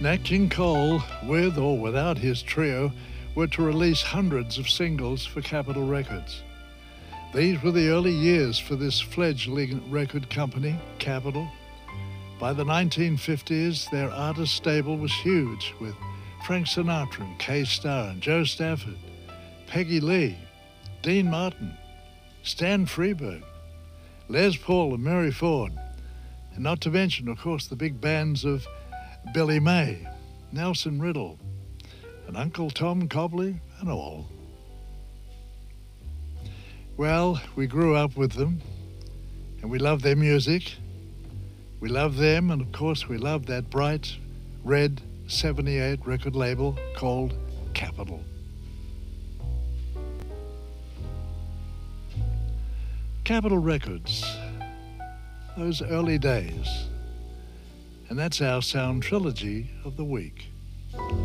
Nat King Cole, with or without his trio, were to release hundreds of singles for Capitol Records. These were the early years for this fledgling record company, Capitol. By the 1950s, their artist stable was huge, with Frank Sinatra and Kay Starr and Joe Stafford, Peggy Lee, Dean Martin, Stan Freberg, Les Paul and Mary Ford, and not to mention, of course, the big bands of Billy May, Nelson Riddle, and Uncle Tom Cobley, and all. Well, we grew up with them, and we loved their music. We loved them, and of course we loved that bright, red 78 record label called Capitol. Capitol Records, those early days. And that's our sound trilogy of the week.